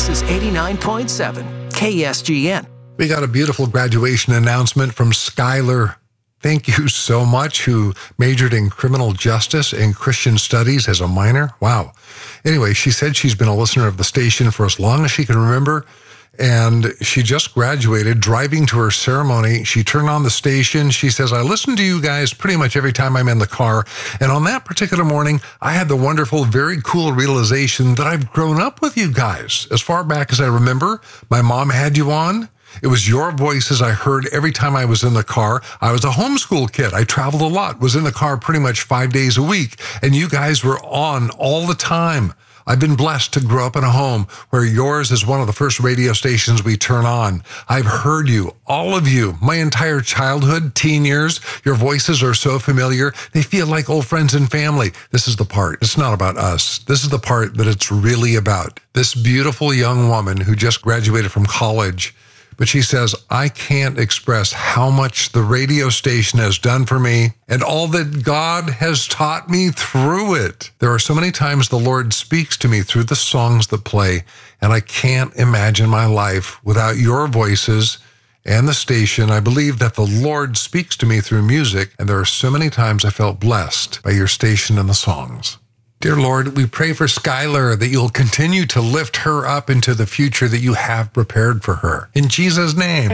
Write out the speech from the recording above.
is 89.7 KSGN. We got a beautiful graduation announcement from Skylar. Thank you so much, who majored in criminal justice and Christian studies as a minor. Wow. Anyway, she said she's been a listener of the station for as long as she can remember, and she just graduated. Driving to her ceremony, she turned on the station. She says, I listen to you guys pretty much every time I'm in the car, and on that particular morning, I had the wonderful, very cool realization that I've grown up with you guys. As far back as I remember, my mom had you on. It was your voices I heard every time I was in the car. I was a homeschool kid. I traveled a lot, was in the car pretty much 5 days a week, and you guys were on all the time. I've been blessed to grow up in a home where yours is one of the first radio stations we turn on. I've heard you, all of you, my entire childhood, teen years. Your voices are so familiar. They feel like old friends and family. This is the part. It's not about us. This is the part that it's really about. This beautiful young woman who just graduated from college. But she says, I can't express how much the radio station has done for me and all that God has taught me through it. There are so many times the Lord speaks to me through the songs that play, and I can't imagine my life without your voices and the station. I believe that the Lord speaks to me through music, and there are so many times I felt blessed by your station and the songs. Dear Lord, we pray for Skylar that you'll continue to lift her up into the future that you have prepared for her. In Jesus' name.